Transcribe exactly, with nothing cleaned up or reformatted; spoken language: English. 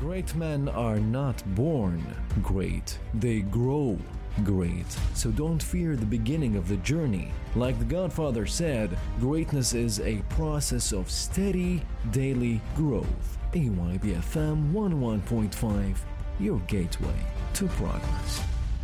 Great men are not born great, they grow great. So don't fear the beginning of the journey. Like the Godfather said, greatness is a process of steady, daily growth. A Y B F M one oh one point five, your gateway to progress.